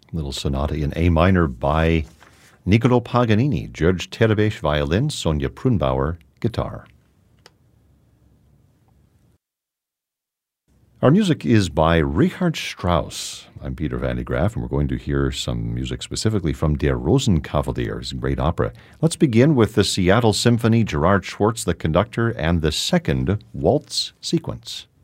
Little sonata in A minor by Niccolò Paganini, George Terebes violin, Sonia Prunbauer guitar. Our music is by Richard Strauss. I'm Peter Van de Graaff, and we're going to hear some music specifically from Der Rosenkavalier, a great opera. Let's begin with the Seattle Symphony, Gerard Schwartz, the conductor, and the second waltz sequence.